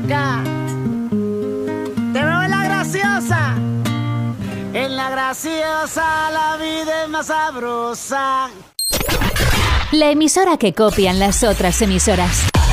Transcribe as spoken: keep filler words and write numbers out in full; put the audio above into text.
acá. Te veo en la graciosa. En la graciosa la vida es más sabrosa. La emisora que copian las otras emisoras.